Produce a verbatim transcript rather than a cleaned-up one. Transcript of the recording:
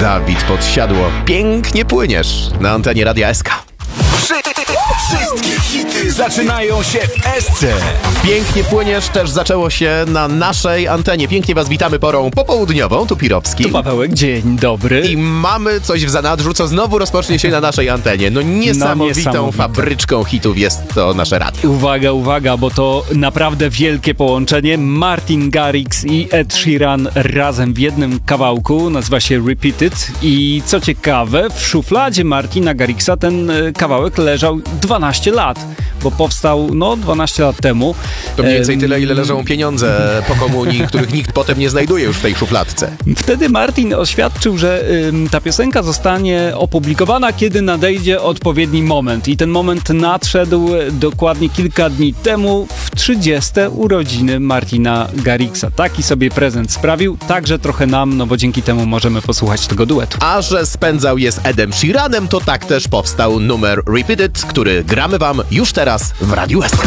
Dawid Podsiadło. Pięknie płyniesz na antenie Radia S K. Wszystkie hity zaczynają się w Esce. Pięknie płyniesz też zaczęło się na naszej antenie. Pięknie was witamy porą popołudniową. Tu Pirowski. Tu Pawełek, dzień dobry. I mamy coś w zanadrzu, co znowu rozpocznie się na naszej antenie. No niesamowitą No, niesamowite. fabryczką hitów jest to nasze radio. Uwaga, uwaga, bo to naprawdę wielkie połączenie. Martin Garrix i Ed Sheeran razem w jednym kawałku. Nazywa się Repeated. I co ciekawe, w szufladzie Martina Garrixa ten e, kawałek leżał dwanaście lat, bo powstał, no, dwanaście lat temu. To mniej więcej Em, tyle, ile leżą pieniądze po komunii, których nikt potem nie znajduje już w tej szufladce. Wtedy Martin oświadczył, że ym, ta piosenka zostanie opublikowana, kiedy nadejdzie odpowiedni moment. I ten moment nadszedł dokładnie kilka dni temu, w trzydzieste urodziny Martina Garrixa. Taki sobie prezent sprawił, także trochę nam, no bo dzięki temu możemy posłuchać tego duetu. A że spędzał je z Edem Sheeranem, to tak też powstał numer Repeated, który gramy wam już teraz w Radiu S K.